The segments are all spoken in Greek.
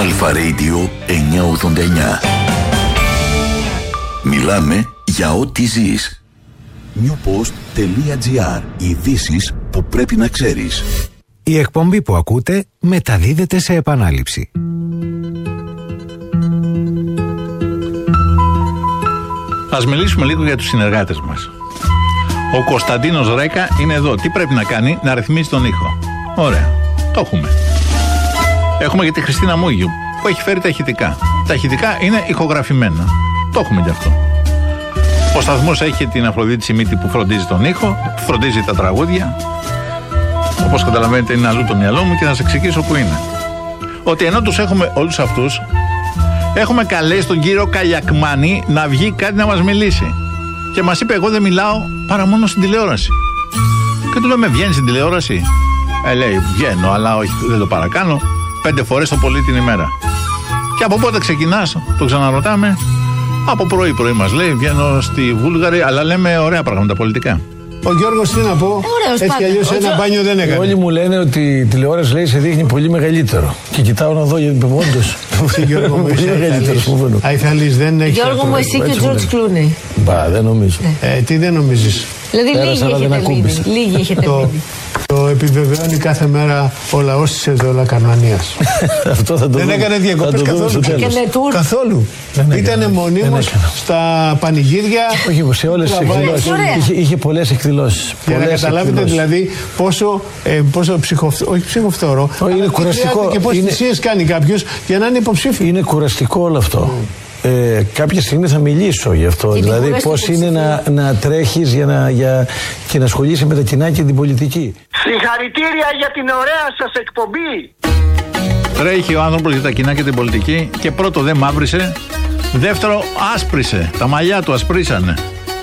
Αλφα Radio 989. Μιλάμε για ό,τι ζεις. newpost.gr. Ειδήσεις που πρέπει να ξέρεις. Η εκπομπή που ακούτε μεταδίδεται σε επανάληψη. Ας μιλήσουμε λίγο για τους συνεργάτες μας. Ο Κωνσταντίνος Ρέκα είναι εδώ. Τι πρέπει να κάνει? Να ρυθμίσει τον ήχο. Ωραία. Το έχουμε. Έχουμε και τη Χριστίνα Μούγιου που έχει φέρει τα ηχητικά. Τα ηχητικά είναι ηχογραφημένα. Το έχουμε κι αυτό. Ο σταθμός έχει την Αφροδίτη Σιμίτη που φροντίζει τον ήχο, φροντίζει τα τραγούδια. Όπως καταλαβαίνετε, είναι αλλού το μυαλό μου και θα σας εξηγήσω που είναι. Ότι ενώ τους έχουμε όλους αυτούς, έχουμε καλέσει τον κύριο Καλιακμάνη να βγει κάτι να μας μιλήσει. Και μας είπε: εγώ δεν μιλάω παρά μόνο στην τηλεόραση. Και του λέμε: βγαίνει στην τηλεόραση? Λέει: βγαίνω, αλλά όχι, δεν το παρακάνω. 5 φορές το πολύ την ημέρα. Και από πότε ξεκινάς? Το ξαναρωτάμε. Από πρωί μας λέει: βγαίνω στη Βούλγαρη, αλλά λέμε ωραία πράγματα πολιτικά. Ο Γιώργος τι να πω, έτσι κι αλλιώς ένα μπάνιο δεν έκανε. Όλοι μου λένε ότι η τηλεόραση, λέει, σε δείχνει πολύ μεγαλύτερο. Και κοιτάω να δω γιατί όντως. Γιώργο μου, είσαι Αϊθαλής, δεν έχει. Γιώργο μου, εσύ και ο Τζορτζ Κλούνι. Μπα, δεν νομίζω. Τι δεν νομίζεις? Δηλαδή λίγοι έχετε μείνει. Το επιβεβαιώνει κάθε μέρα ο λαός της Εδόλα Καρμανίας. Αυτό θα το δεν έκανε διακοπές καθόλου. Ήτανε μονίμως στα πανηγύρια. Όχι, σε όλες τις εκδηλώσεις. Είχε πολλές εκδηλώσεις. Για να καταλάβετε δηλαδή πόσο όχι ψυχοφθόρο, είναι κουραστικό. Και πόσες θυσίες κάνει κάποιος για να είναι υποψήφιο. Είναι κουραστικό όλο αυτό. Κάποια στιγμή θα μιλήσω γι' αυτό. Δηλαδή πώς είναι να τρέχεις και να ασχολείσαι με τα κοινά και την πολιτική. Συγχαρητήρια για την ωραία σας εκπομπή. Τρέχει ο άνθρωπος για τα κοινά και την πολιτική και πρώτο δεν μαύρισε, δεύτερο άσπρισε. Τα μαλλιά του ασπρίσανε.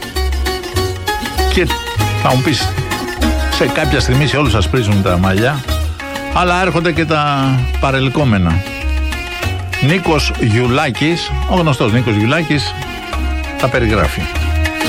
Και θα μου πεις, σε κάποια στιγμή σε όλους ασπρίζουν τα μαλλιά, αλλά έρχονται και τα παρελκόμενα. Νίκος Γιουλάκης, ο γνωστός Νίκος Γιουλάκης, τα περιγράφει.